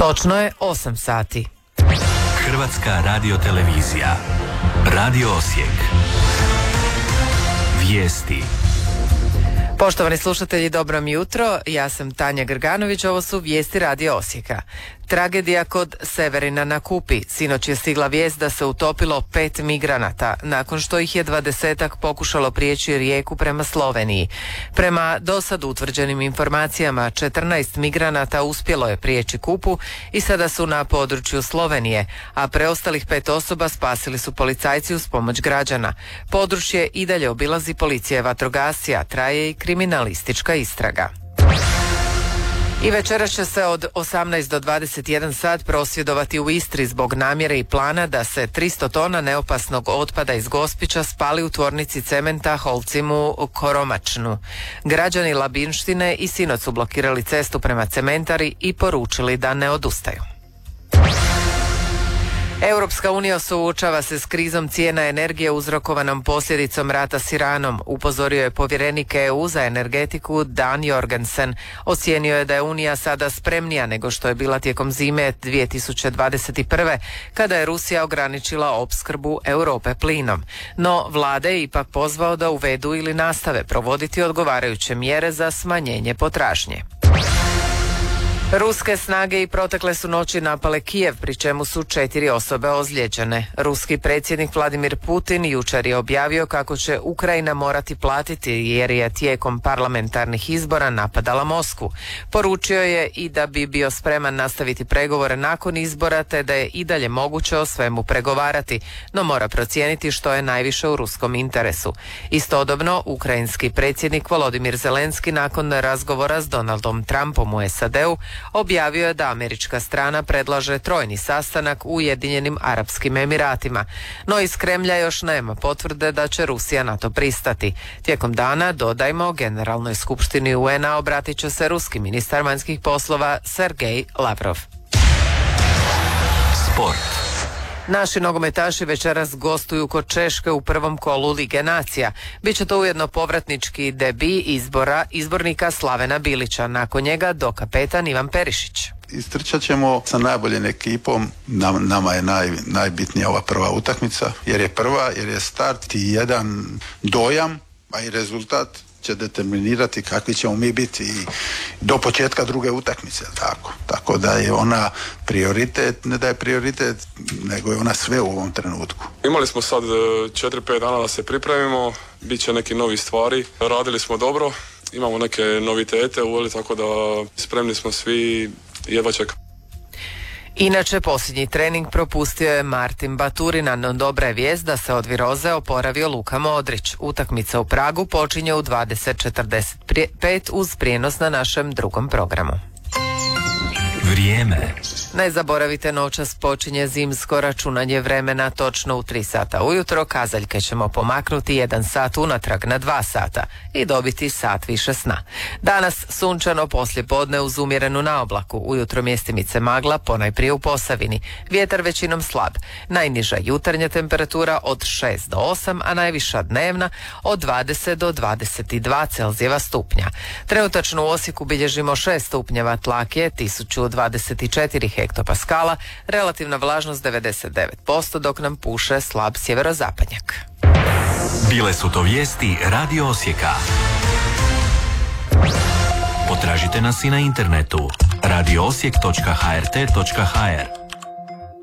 Točno je 8 sati. Hrvatska radiotelevizija. Radio Osijek. Vijesti. Poštovani slušatelji, dobro mi jutro. Ja sam Tanja Grganović, ovo su vijesti Radio Osijeka. Tragedija kod Severina na Kupi. Sinoć je stigla vijest da se utopilo 5 migranata, nakon što ih je 20-ak pokušalo prijeći rijeku prema Sloveniji. Prema dosad utvrđenim informacijama, 14 migranata uspjelo je prijeći Kupu i sada su na području Slovenije, a preostalih 5 osoba spasili su policajci uz pomoć građana. Područje i dalje obilazi policija i vatrogasci, a traje i kriminalistička istraga. I večeras će se od 18 do 21 sat prosvjedovati u Istri zbog namjere i plana da se 300 tona neopasnog otpada iz Gospića spali u tvornici cementa Holcimu Koromačnu. Građani Labinštine i sinoć su blokirali cestu prema cementari i poručili da ne odustaju. Europska unija suočava se s krizom cijena energije uzrokovanom posljedicom rata s Iranom, upozorio je povjerenik EU za energetiku Dan Jorgensen. Ocijenio je da je Unija sada spremnija nego što je bila tijekom zime 2021. kada je Rusija ograničila opskrbu Europe plinom. No, vlade je ipak pozvao da uvedu ili nastave provoditi odgovarajuće mjere za smanjenje potražnje. Ruske snage i protekle su noći napale Kijev, pri čemu su 4 osobe ozlijeđene. Ruski predsjednik Vladimir Putin jučer je objavio kako će Ukrajina morati platiti jer je tijekom parlamentarnih izbora napadala Moskvu. Poručio je i da bi bio spreman nastaviti pregovore nakon izbora, te da je i dalje moguće o svemu pregovarati, no mora procijeniti što je najviše u ruskom interesu. Istodobno, ukrajinski predsjednik Volodimir Zelenski nakon razgovora s Donaldom Trumpom u SAD-u objavio je da američka strana predlaže trojni sastanak u Ujedinjenim Arapskim Emiratima, no iz Kremlja još nema potvrde da će Rusija na to pristati. Tijekom dana, dodajmo, Generalnoj skupštini UN-a obratit će se ruski ministar vanjskih poslova Sergej Lavrov. Sport. Naši nogometaši večeras gostuju kod Češke u prvom kolu Lige nacija. Biće to ujedno povratnički debi izbornika Slavena Bilića. Nakon njega dokapetan Ivan Perišić. Istrčat ćemo sa najboljim ekipom. Nama je najbitnija ova prva utakmica, jer je prva, jer je start i jedan dojam, a i rezultat će determinirati kakvi ćemo mi biti i do početka druge utakmice, tako da je ona prioritet, ne da je prioritet, nego je ona sve u ovom trenutku. Imali smo sad 4-5 dana da se pripremimo, bit će neki novi stvari, radili smo dobro, imamo neke novitete uveli, tako da spremni smo svi, jedva čekamo. Inače, posljednji trening propustio je Martin Baturina, no dobra je vijest da se od viroze oporavio Luka Modrić. Utakmica u Pragu počinje u 20:45 uz prijenos na našem drugom programu. Vrijeme. Ne zaboravite, noćas počinje zimsko računanje vremena točno u 3 sata ujutro. Kazaljke ćemo pomaknuti 1 sat unatrag na 2 sata i dobiti sat više sna. Danas sunčano, poslijepodne uz umjerenu naoblaku. Ujutro mjestimice magla, ponajprije u Posavini. Vjetar većinom slab. Najniža jutarnja temperatura od 6 do 8, a najviša dnevna od 20 do 22 Celzijeva stupnja. Trenutačno u Osijeku bilježimo 6 stupnjeva, tlak je 1024 hektopaskala, relativna vlažnost 99%, dok nam puše slab sjeverozapadnjak. Bile su to vijesti Radio Osijeka. Potražite nas i na internetu radioosijek.hrt.hr.